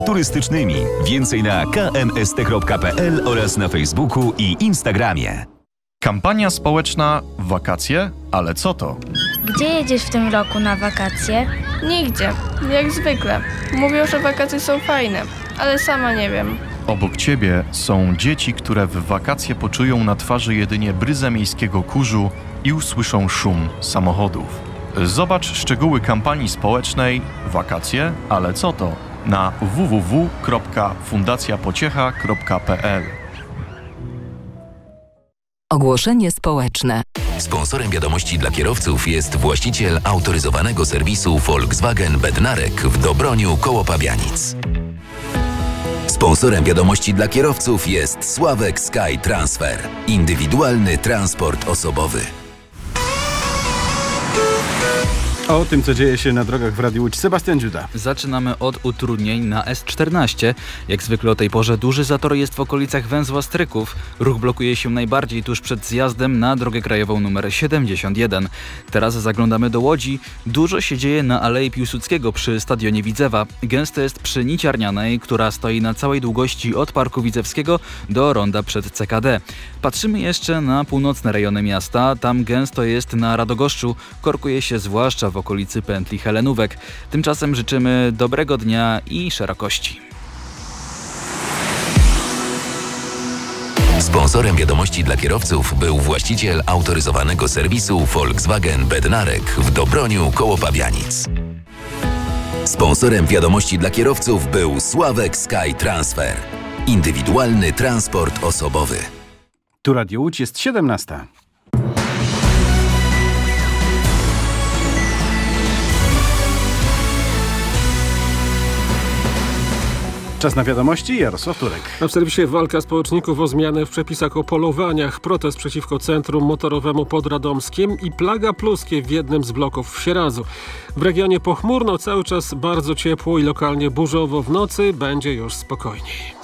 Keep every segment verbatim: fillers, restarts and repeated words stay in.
turystycznymi. Więcej na k m s t kropka p l oraz na Facebooku i Instagramie. Kampania społeczna Wakacje? Ale co to? Gdzie jedziesz w tym roku na wakacje? Nigdzie, jak zwykle. Mówią, że wakacje są fajne, ale sama nie wiem. Obok ciebie są dzieci, które w wakacje poczują na twarzy jedynie bryzę miejskiego kurzu i usłyszą szum samochodów. Zobacz szczegóły kampanii społecznej Wakacje? Ale co to? Na w w w kropka fundacja pociecha kropka p l. Ogłoszenie społeczne. Sponsorem wiadomości dla kierowców jest właściciel autoryzowanego serwisu Volkswagen Bednarek w Dobroniu koło Pabianic. Sponsorem wiadomości dla kierowców jest Sławek Sky Transfer. Indywidualny transport osobowy. O tym, co dzieje się na drogach w Radiu Łódź. Sebastian Dziuda. Zaczynamy od utrudnień na S czternaście. Jak zwykle o tej porze duży zator jest w okolicach węzła Stryków. Ruch blokuje się najbardziej tuż przed zjazdem na drogę krajową numer siedemdziesiąt jeden. Teraz zaglądamy do Łodzi. Dużo się dzieje na Alei Piłsudskiego przy Stadionie Widzewa. Gęsto jest przy Niciarnianej, która stoi na całej długości od Parku Widzewskiego do ronda przed C K D. Patrzymy jeszcze na północne rejony miasta. Tam gęsto jest na Radogoszczu. Korkuje się zwłaszcza w okolicy pętli Helenówek. Tymczasem życzymy dobrego dnia i szerokości. Sponsorem wiadomości dla kierowców był właściciel autoryzowanego serwisu Volkswagen Bednarek w Dobroniu koło Pabianic. Sponsorem wiadomości dla kierowców był Sławek Sky Transfer. Indywidualny transport osobowy. Tu Radio Łódź, jest siedemnasta. Czas na wiadomości, Jarosław Turek. A w serwisie walka społeczników o zmianę w przepisach o polowaniach, protest przeciwko Centrum Motorowemu pod Radomskiem i plaga pluskie w jednym z bloków w Sieradzu. W regionie pochmurno, cały czas bardzo ciepło i lokalnie burzowo, w nocy będzie już spokojniej.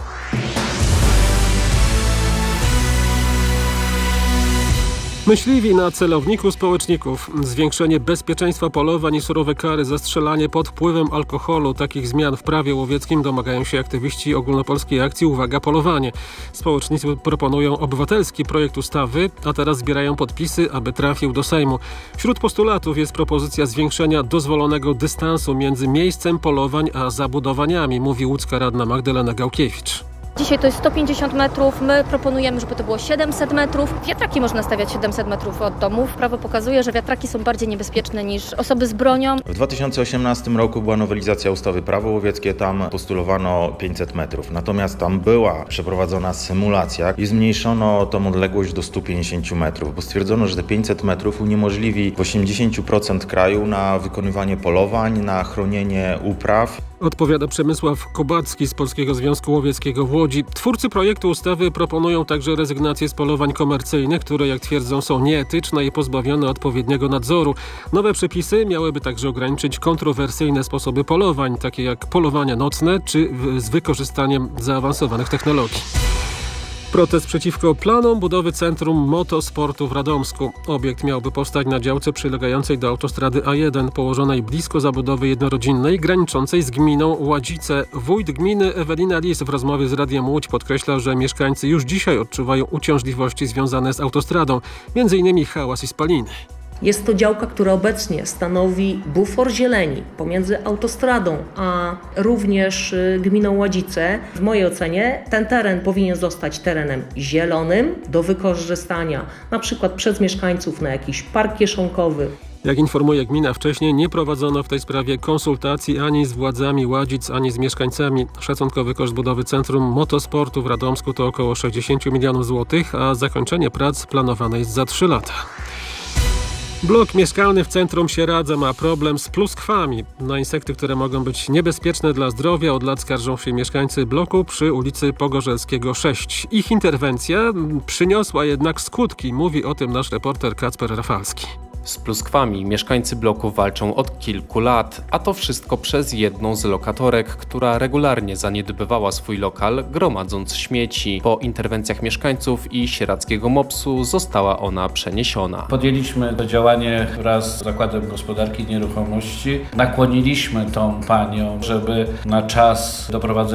Myśliwi na celowniku społeczników. Zwiększenie bezpieczeństwa polowań i surowe kary za strzelanie pod wpływem alkoholu. Takich zmian w prawie łowieckim domagają się aktywiści ogólnopolskiej akcji Uwaga Polowanie. Społecznicy proponują obywatelski projekt ustawy, a teraz zbierają podpisy, aby trafił do Sejmu. Wśród postulatów jest propozycja zwiększenia dozwolonego dystansu między miejscem polowań a zabudowaniami, mówi łódzka radna Magdalena Gałkiewicz. Dzisiaj to jest sto pięćdziesiąt metrów, my proponujemy, żeby to było siedemset metrów. Wiatraki można stawiać siedemset metrów od domów. Prawo pokazuje, że wiatraki są bardziej niebezpieczne niż osoby z bronią. W dwa tysiące osiemnastym roku była nowelizacja ustawy Prawo łowieckie, tam postulowano pięćset metrów. Natomiast tam była przeprowadzona symulacja i zmniejszono tą odległość do stu pięćdziesięciu metrów, bo stwierdzono, że te pięćset metrów uniemożliwi w osiemdziesięciu procent kraju na wykonywanie polowań, na chronienie upraw. Odpowiada Przemysław Kobacki z Polskiego Związku Łowieckiego w Łodzi. Twórcy projektu ustawy proponują także rezygnację z polowań komercyjnych, które, jak twierdzą, są nieetyczne i pozbawione odpowiedniego nadzoru. Nowe przepisy miałyby także ograniczyć kontrowersyjne sposoby polowań, takie jak polowania nocne czy z wykorzystaniem zaawansowanych technologii. Protest przeciwko planom budowy Centrum Motosportu w Radomsku. Obiekt miałby powstać na działce przylegającej do autostrady A jeden, położonej blisko zabudowy jednorodzinnej, graniczącej z gminą Ładzice. Wójt gminy Ewelina Lis w rozmowie z Radiem Łódź podkreśla, że mieszkańcy już dzisiaj odczuwają uciążliwości związane z autostradą, między innymi hałas i spaliny. Jest to działka, która obecnie stanowi bufor zieleni pomiędzy autostradą, a również gminą Ładzice. W mojej ocenie ten teren powinien zostać terenem zielonym do wykorzystania na przykład przez mieszkańców na jakiś park kieszonkowy. Jak informuje gmina, wcześniej nie prowadzono w tej sprawie konsultacji ani z władzami Ładzic, ani z mieszkańcami. Szacunkowy koszt budowy Centrum Motosportu w Radomsku to około sześćdziesiąt milionów złotych, a zakończenie prac planowane jest za trzy lata. Blok mieszkalny w centrum Sieradza ma problem z pluskwami. Na insekty, które mogą być niebezpieczne dla zdrowia, od lat skarżą się mieszkańcy bloku przy ulicy Pogorzelskiego sześć. Ich interwencja przyniosła jednak skutki. Mówi o tym nasz reporter Kacper Rafalski. Z pluskwami mieszkańcy bloku walczą od kilku lat, a to wszystko przez jedną z lokatorek, która regularnie zaniedbywała swój lokal, gromadząc śmieci. Po interwencjach mieszkańców i sieradzkiego mopsu została ona przeniesiona. Podjęliśmy to działanie wraz z Zakładem Gospodarki Nieruchomości. Nakłoniliśmy tą panią, żeby na czas doprowadzenia